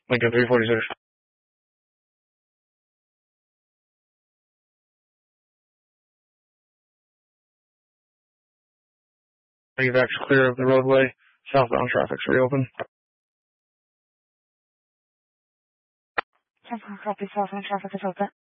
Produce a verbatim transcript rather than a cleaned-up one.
Lincoln three forty-six. Evacs clear of the roadway. Southbound traffic's reopened. ten four, copy. Southbound traffic is open.